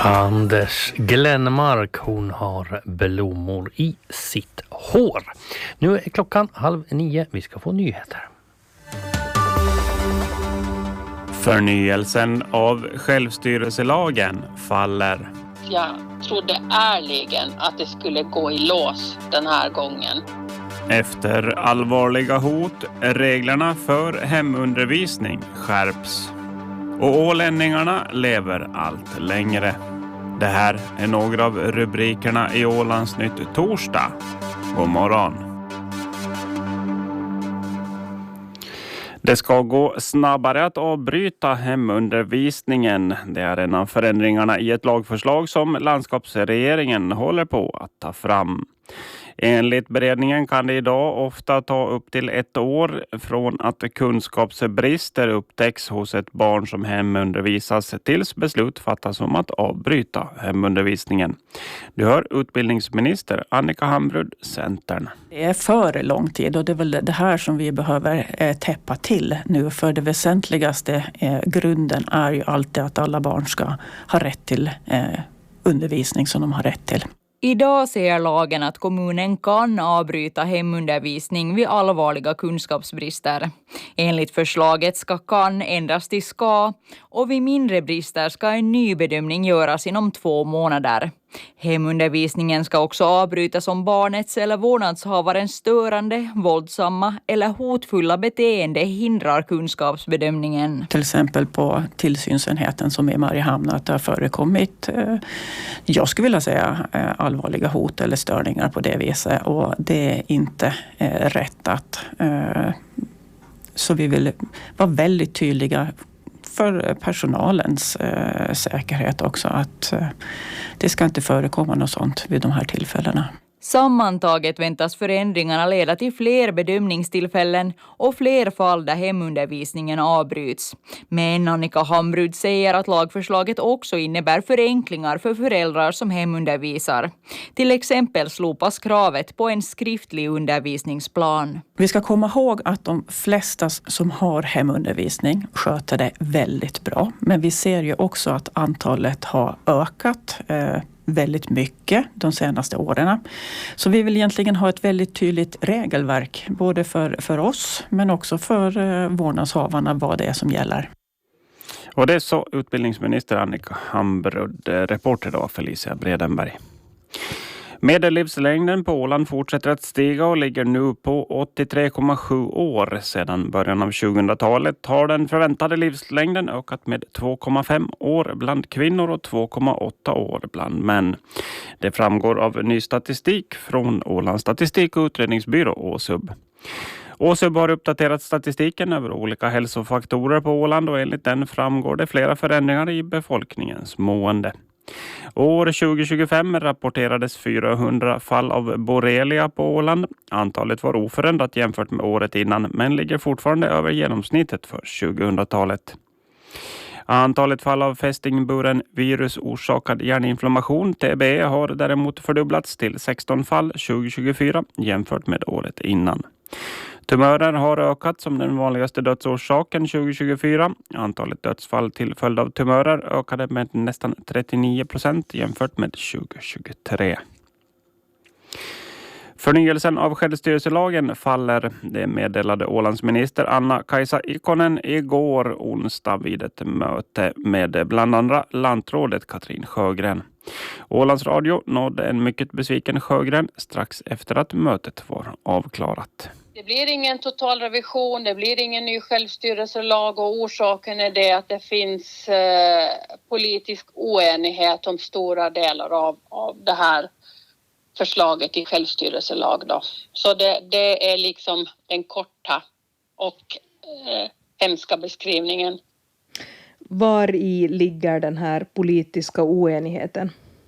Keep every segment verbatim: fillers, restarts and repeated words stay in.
Anders Glenmark, hon har blommor i sitt hår. Nu är klockan halv nio, vi ska få nyheter. Förnyelsen av självstyrelselagen faller. Jag trodde ärligen att det skulle gå i lås den här gången. Efter allvarliga hot, reglerna för hemundervisning skärps. Och ålänningarna lever allt längre. Det här är några av rubrikerna i Ålandsnytt torsdag. God morgon. Det ska gå snabbare att avbryta hemundervisningen. Det är en av förändringarna i ett lagförslag som landskapsregeringen håller på att ta fram. Enligt beredningen kan det idag ofta ta upp till ett år från att kunskapsbrister upptäcks hos ett barn som hemundervisas tills beslut fattas om att avbryta hemundervisningen. Du hör utbildningsminister Annika Hambrud, Centern. Det är för lång tid och det är väl det här som vi behöver eh, täppa till nu. För det väsentligaste eh, grunden är ju alltid att alla barn ska ha rätt till eh, undervisning som de har rätt till. Idag säger lagen att kommunen kan avbryta hemundervisning vid allvarliga kunskapsbrister. Enligt förslaget ska kan ändras till ska och vid mindre brister ska en ny bedömning göras inom två månader. Hemundervisningen ska också avbrytas om barnets eller vårdnadshavarens störande, våldsamma eller hotfulla beteende hindrar kunskapsbedömningen. Till exempel på tillsynsenheten som är i Mariehamn att det har förekommit, eh, jag skulle vilja säga, eh, allvarliga hot eller störningar på det viset. Och det är inte eh, rätt att... Eh, så vi vill vara väldigt tydliga för personalens eh, säkerhet också att eh, det ska inte förekomma något sånt vid de här tillfällena. Sammantaget väntas förändringarna leda till fler bedömningstillfällen och fler fall där hemundervisningen avbryts. Men Annika Hambrud säger att lagförslaget också innebär förenklingar för föräldrar som hemundervisar. Till exempel slopas kravet på en skriftlig undervisningsplan. Vi ska komma ihåg att de flesta som har hemundervisning sköter det väldigt bra. Men vi ser ju också att antalet har ökat eh, väldigt mycket de senaste åren. Så vi vill egentligen ha ett väldigt tydligt regelverk både för, för oss men också för eh, vårdnadshavarna vad det är som gäller. Och det är så utbildningsminister Annika Hambrud, reporter då Felicia Bredenberg. Medellivslängden på Åland fortsätter att stiga och ligger nu på åttiotre komma sju år. Sedan början av tjugohundratalet har den förväntade livslängden ökat med två komma fem år bland kvinnor och två komma åtta år bland män. Det framgår av ny statistik från Ålands statistik- och utredningsbyrå Åsub. Åsub har uppdaterat statistiken över olika hälsofaktorer på Åland och enligt den framgår det flera förändringar i befolkningens mående. År tjugo tjugofem rapporterades fyrahundra fall av borrelia på Åland. Antalet var oförändrat jämfört med året innan men ligger fortfarande över genomsnittet för tjugohundratalet. Antalet fall av fästingburen virusorsakad hjärninflammation, T B E, har däremot fördubblats till sexton fall tjugo tjugofyra jämfört med året innan. Tumörer har ökat som den vanligaste dödsorsaken tjugo tjugofyra. Antalet dödsfall till följd av tumörer ökade med nästan trettionio procent jämfört med tjugo tjugotre. Förnyelsen av självstyrelselagen faller, det meddelade Ålandsminister Anna-Kaisa Ikonen igår onsdag vid ett möte med bland andra lantrådet Katrin Sjögren. Ålands Radio nådde en mycket besviken Sjögren strax efter att mötet var avklarat. Det blir ingen total revision, det blir ingen ny självstyrelselag och orsaken är det att det finns eh, politisk oenighet om stora delar av, av det här förslaget i självstyrelselag då. Så det, det är liksom den korta och eh, hemska beskrivningen. Var i ligger den här politiska oenigheten?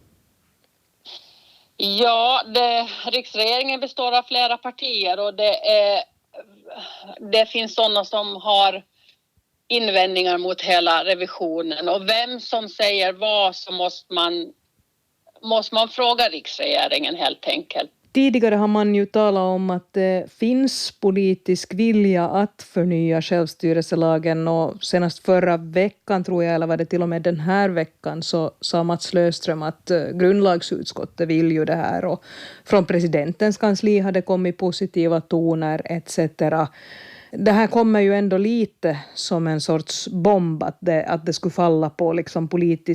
Ja, det, riksregeringen består av flera partier och det, är, det finns sådana som har invändningar mot hela revisionen. Och vem som säger vad så måste man, måste man fråga riksregeringen helt enkelt. Tidigare har man ju talat om att det finns politisk vilja att förnya självstyrelselagen, och senast förra veckan tror jag, eller var det till och med den här veckan, så sa Mats Löfström att grundlagsutskottet vill ju det här, och från presidentens kansli hade kommit positiva toner et cetera. Det här kommer ju ändå lite som en sorts bomb att det, att det skulle falla på liksom politisk